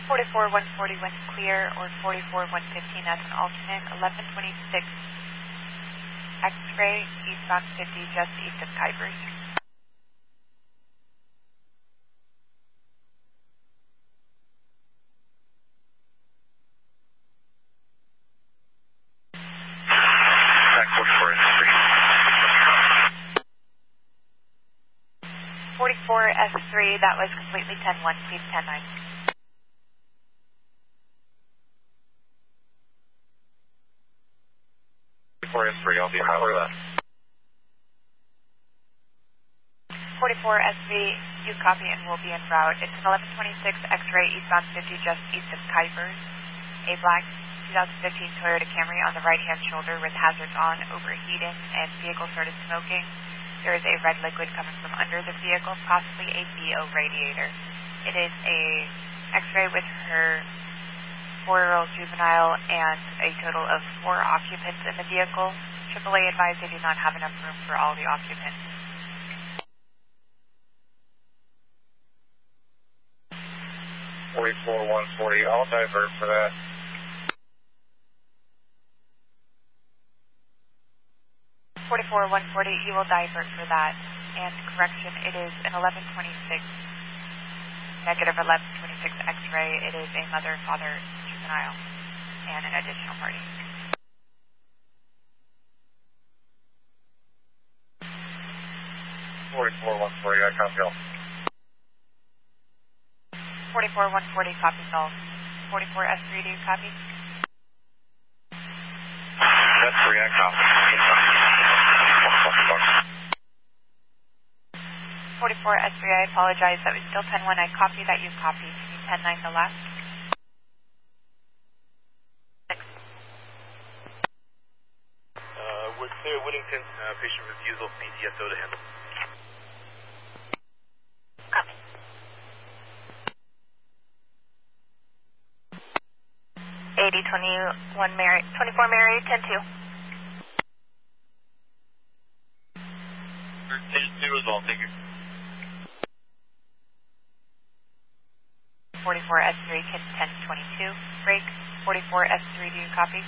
44 140 when clear, or 44 115 as an alternate, 1126 X-ray, eastbound 50, just east of Kuipers. Back 44 S3. 44 S3, that was completely 10-1, please 10-9. 44 S3, I'll be high left. 44 S3, you copy and will be en route. It's an 1126 X-ray, eastbound 50, just east of Kuipers. A black 2015 Toyota Camry on the right-hand shoulder with hazards on, overheating, and vehicle started smoking. There is a red liquid coming from under the vehicle, possibly a BO radiator. It is a X-ray with her 4-year-old juvenile and a total of 4 occupants in the vehicle. AAA advised they do not have enough room for all the occupants. 44 140, I'll divert for that. 44 140, you will divert for that. And correction, it is an 1126, negative 1126 X-ray. It is a mother, father, juvenile, and an additional party. Forty-four 140, I copy all. 44 140, copy all. 44 S3, do you copy? S3, I copy. 44 S3, I apologize. That was still 10-1. I copy that you copy. Can you 10-9 the last? We're clear Whittington, patient refusal, PCSO to handle. Copy. AD21 Mary, 24 Mary, 10-2. 10-2 is all, thank you. 44 S3, kid 1022, break. 44 S3, do you copy?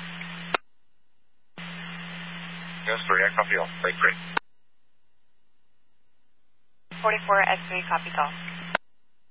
S3, I copy all. Break. 44 S3, copy call.